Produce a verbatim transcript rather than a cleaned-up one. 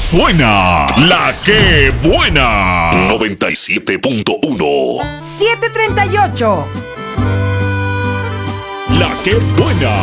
suena La Que Buena. noventa y siete punto uno. siete treinta y ocho. La Que Buena.